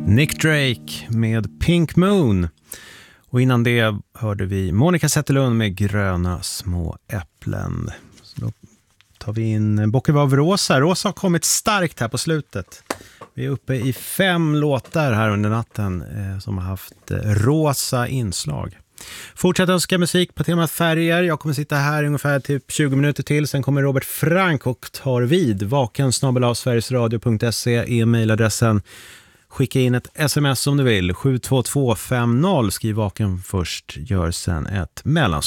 Nick Drake med Pink Moon. Och innan det hörde vi Monica Zetterlund med Gröna små äpplen. Så då tar vi in Bocken av Rosa. Rosa har kommit starkt här på slutet. Vi är uppe i 5 låtar här under natten som har haft rosa inslag. Fortsätt önska musik på temat färger. Jag kommer sitta här ungefär typ 20 minuter till. Sen kommer Robert Frank och tar vid. vaken@sverigesradio.se e-mailadressen. Skicka in ett sms om du vill. 72250. Skriv vaken först. Gör sen ett mellanslag.